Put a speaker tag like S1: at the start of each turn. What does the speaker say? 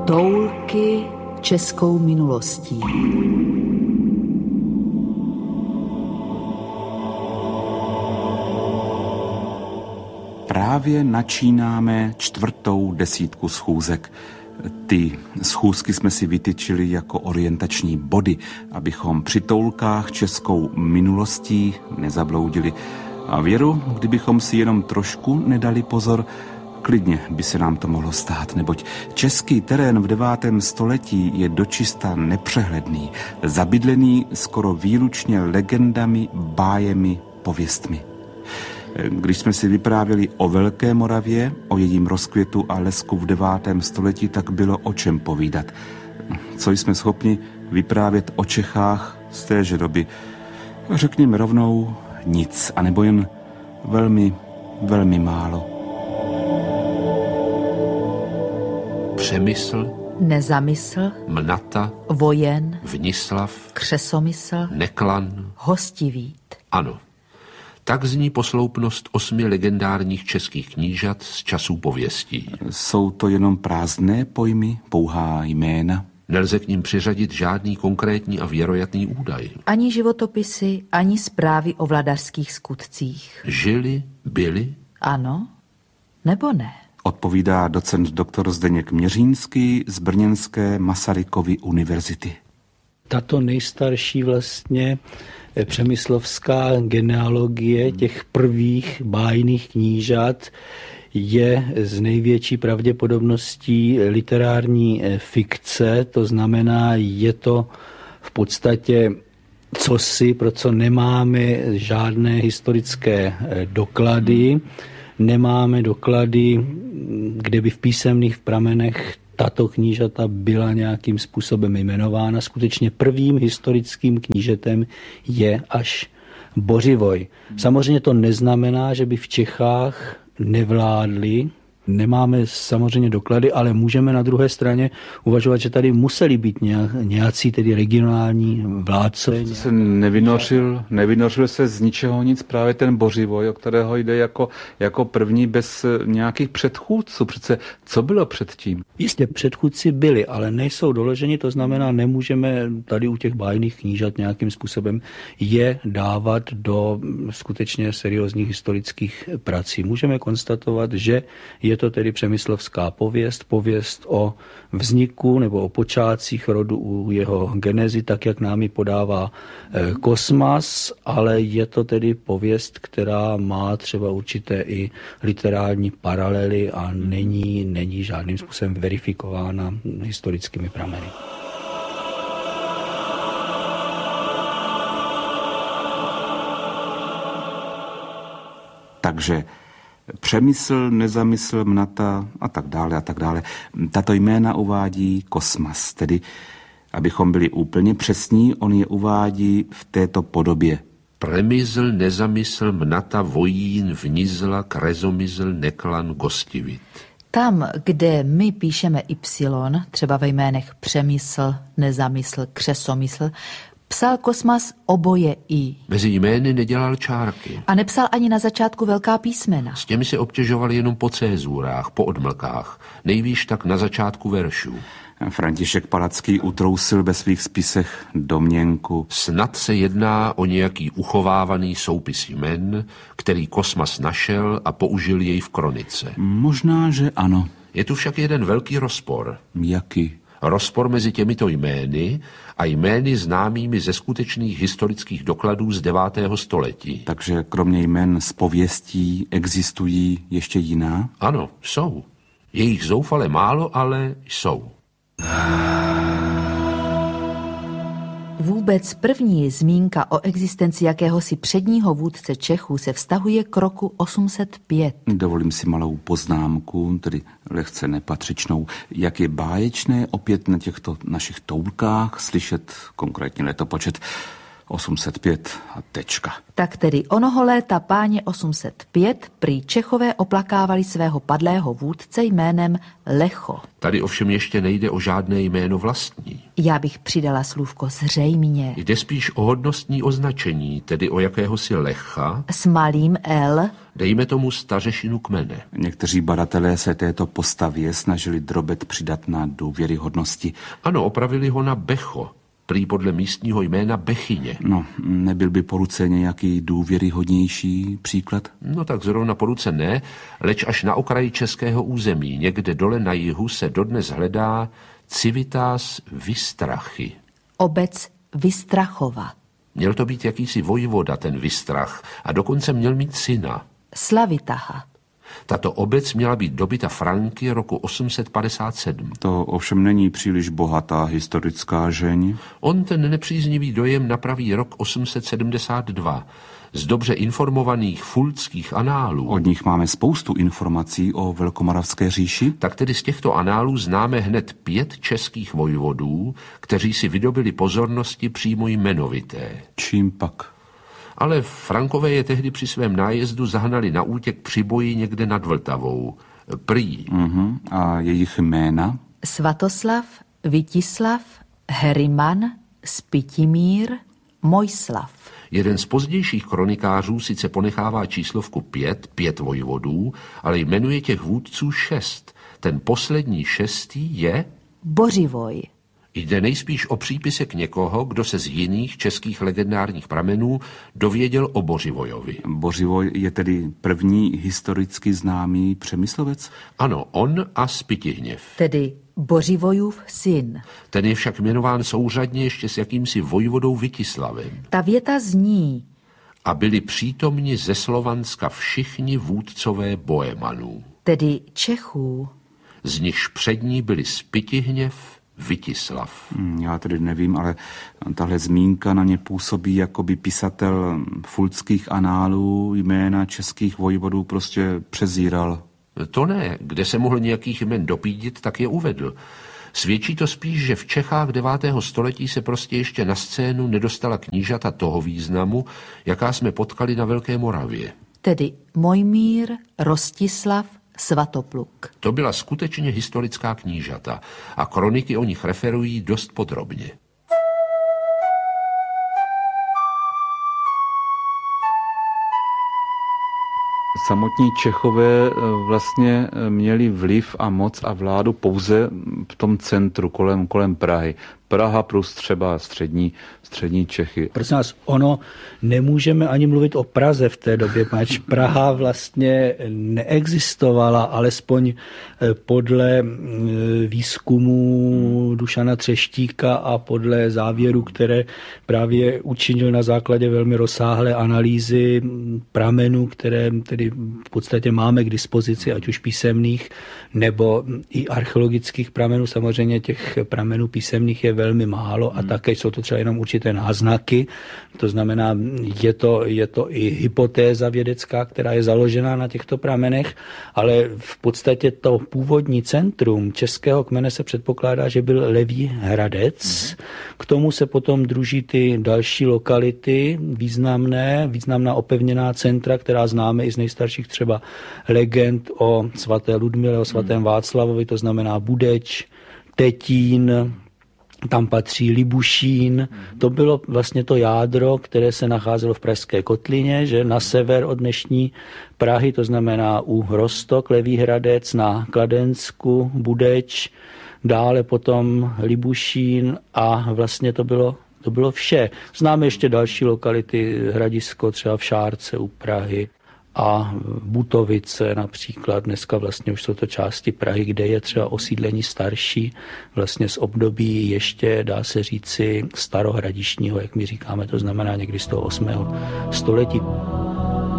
S1: Toulky českou minulostí.
S2: Právě načínáme 4. desítku schůzek. Ty schůzky jsme si vytyčili jako orientační body, abychom při toulkách českou minulostí nezabloudili. A věru, kdybychom si jenom trošku nedali pozor, klidně by se nám to mohlo stát, neboť český terén v 9. století je dočista nepřehledný, zabydlený skoro výlučně legendami, bájemi, pověstmi. Když jsme si vyprávěli o Velké Moravě, o jejím rozkvětu a lesku v 9. století, tak bylo o čem povídat. Co jsme schopni vyprávět o Čechách z téže doby? Řekněme rovnou nic, anebo jen velmi, velmi málo.
S3: Přemysl,
S1: Nezamysl,
S3: Mnata,
S1: Vojen,
S3: Vnislav,
S1: Křesomysl,
S3: Neklan,
S1: Hostivít.
S3: Ano. Tak zní posloupnost 8 legendárních českých knížat z časů pověstí.
S2: Jsou to jenom prázdné pojmy, pouhá jména?
S3: Nelze k ním přiřadit žádný konkrétní a věroятný údaj.
S1: Ani životopisy, ani zprávy o vladařských skutcích.
S3: Žili, byli?
S1: Ano, nebo ne?
S2: Odpovídá docent doktor Zdeněk Měřínský z brněnské Masarykovy univerzity.
S4: Tato nejstarší vlastně přemyslovská genealogie těch prvých bájných knížat je z největší pravděpodobností literární fikce, to znamená, je to v podstatě cosi, pro co nemáme žádné historické doklady, nemáme doklady, kde by v písemných pramenech tato knížata byla nějakým způsobem jmenována. Skutečně prvním historickým knížetem je až Bořivoj. Samozřejmě to neznamená, že by v Čechách nevládli. Nemáme samozřejmě doklady, ale můžeme na druhé straně uvažovat, že tady museli být nějací tedy regionální vládce.
S2: Se nevynořil se z ničeho nic právě ten Bořivoj, o kterého jde jako první bez nějakých předchůdců. Přece co bylo předtím?
S4: Jistě předchůdci byli, ale nejsou doloženi, to znamená, nemůžeme tady u těch bájných knížat nějakým způsobem je dávat do skutečně seriózních historických prací. Můžeme konstatovat, že je to tedy přemyslovská pověst o vzniku nebo o počátcích rodu u jeho genezi, tak jak nám ji podává Kosmas, ale je to tedy pověst, která má třeba určité i literární paralely a není žádným způsobem verifikována historickými prameny.
S2: Takže Přemysl, Nezamysl, Mnata a tak dále. Tato jména uvádí Kosmas, tedy, abychom byli úplně přesní, on je uvádí v této podobě.
S3: Přemysl, Nezamysl, Mnata, Vojín, Vnizla, Krezomysl, Neklan, Gostivit.
S1: Tam, kde my píšeme Y, třeba ve jménech Přemysl, Nezamysl, Křesomysl, psal Kosmas oboje I.
S3: Mezi jmény nedělal čárky.
S1: A nepsal ani na začátku velká písmena.
S3: S těmi se obtěžovali jenom po cézurách, po odmlkách. Nejvýš tak na začátku veršů.
S2: František Palacký utrousil ve svých spisech domněnku.
S3: Snad se jedná o nějaký uchovávaný soupis jmen, který Kosmas našel a použil jej v kronice.
S2: Možná, že ano.
S3: Je tu však jeden velký rozpor.
S2: Jaký?
S3: Rozpor mezi těmito jmény a jmény známými ze skutečných historických dokladů z 9. století.
S2: Takže kromě jmen z pověstí existují ještě jiná?
S3: Ano, jsou. Je jich zoufale málo, ale jsou.
S1: Vůbec první zmínka o existenci jakéhosi předního vůdce Čechů se vztahuje k roku 805.
S2: Dovolím si malou poznámku, tedy lehce nepatřičnou. Jak je báječné opět na těchto našich toulkách slyšet konkrétní letopočet 805 a tečka.
S1: Tak tedy onoho léta páně 805 prý Čechové oplakávali svého padlého vůdce jménem Lecho.
S3: Tady ovšem ještě nejde o žádné jméno vlastní.
S1: Já bych přidala slůvko zřejmě.
S3: Jde spíš o hodnostní označení, tedy o jakéhosi lecha,
S1: S malým L.
S3: dejme tomu stařešinu kmene.
S2: Někteří badatelé se této postavě snažili drobet přidat na důvěryhodnosti.
S3: Ano, opravili ho na Becho, prý podle místního jména Bechyně.
S2: No, nebyl by po ruce nějaký důvěryhodnější příklad?
S3: No tak zrovna po ruce ne, leč až na okraji českého území, někde dole na jihu se dodnes hledá Civitas Vystrachy.
S1: Obec Vystrachova.
S3: Měl to být jakýsi vojvoda, ten Vystrach, a dokonce měl mít syna.
S1: Slavitaha.
S3: Tato obec měla být dobyta Franky roku 857.
S2: To ovšem není příliš bohatá historická žeň.
S3: On ten nepříznivý dojem napraví rok 872. Z dobře informovaných fulckých análů.
S2: Od nich máme spoustu informací o Velkomoravské říši.
S3: Tak tedy z těchto análů známe hned 5 českých vojvodů, kteří si vydobili pozornosti přímo jmenovité.
S2: Čím pak?
S3: Ale Frankové je tehdy při svém nájezdu zahnali na útěk při boji někde nad Vltavou. Prý.
S2: A jejich jména?
S1: Svatoslav, Vítislav, Heriman, Spitimír, Mojslav.
S3: Jeden z pozdějších kronikářů sice ponechává číslovku 5 vojvodů, ale jmenuje těch vůdců 6. Ten poslední 6. je
S1: Bořivoj.
S3: Jde nejspíš o přípisek někoho, kdo se z jiných českých legendárních pramenů dověděl o Bořivojovi.
S2: Bořivoj je tedy první historicky známý Přemyslovec?
S3: Ano, on a Spytihněv.
S1: Tedy Bořivojův syn.
S3: Ten je však jmenován souřadně ještě s jakýmsi vojvodou Vítislavem.
S1: Ta věta zní:
S3: A byli přítomni ze Slovanska všichni vůdcové Boemanů.
S1: Tedy Čechů.
S3: Z nichž přední byli Spytihněv, Vítislav.
S2: Já tedy nevím, ale tahle zmínka na ně působí, jako by pisatel fulckých análů jména českých vojvodů prostě přezíral.
S3: To ne, kde se mohl nějakých jmen dopídit, tak je uvedl. Svědčí to spíš, že v Čechách 9. století se prostě ještě na scénu nedostala knížata toho významu, jaká jsme potkali na Velké Moravě.
S1: Tedy Mojmír, Rostislav, Svatopluk.
S3: To byla skutečně historická knížata a kroniky o nich referují dost podrobně.
S2: Samotní Čechové vlastně měli vliv a moc a vládu pouze v tom centru kolem Prahy. Praha plus třeba střední Čechy.
S4: Prosím nás, ono nemůžeme ani mluvit o Praze v té době, pač Praha vlastně neexistovala, alespoň podle výzkumu Dušana Třeštíka a podle závěru, které právě učinil na základě velmi rozsáhlé analýzy pramenů, které tedy v podstatě máme k dispozici, ať už písemných nebo i archeologických pramenů. Samozřejmě těch pramenů písemných je velmi málo a také jsou to třeba jenom určité náznaky. To znamená, je to i hypotéza vědecká, která je založená na těchto pramenech, ale v podstatě to původní centrum českého kmene se předpokládá, že byl Levý Hradec. K tomu se potom druží ty další lokality významná opevněná centra, která známe i z nejstarších třeba legend o svaté Ludmile, o svatém Václavovi, to znamená Budeč, Tetín, tam patří Libušín. To bylo vlastně to jádro, které se nacházelo v Pražské kotlině, že na sever od dnešní Prahy, to znamená u Roztok, Levý Hradec, na Kladensku, Budeč, dále potom Libušín a vlastně to bylo vše. Známe ještě další lokality, Hradisko třeba v Šárce u Prahy a Butovice například. Dneska vlastně už jsou to části Prahy, kde je třeba osídlení starší, vlastně z období ještě, dá se říci, starohradišního, jak my říkáme, to znamená někdy z toho 8. století.